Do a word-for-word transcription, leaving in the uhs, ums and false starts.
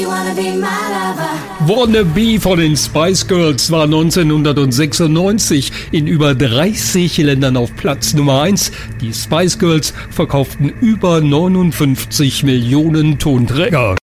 Wanna Be von den Spice Girls war neunzehnhundertsechsundneunzig in über dreißig Ländern auf Platz Nummer eins. Die Spice Girls verkauften über neunundfünfzig Millionen Tonträger.